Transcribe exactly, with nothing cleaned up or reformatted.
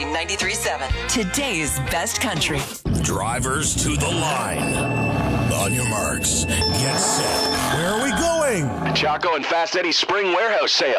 ninety-three point seven. Today's best country. Drivers to the line. On your marks, get set. Where are we going? Chaco and Fast Eddie's spring warehouse sale.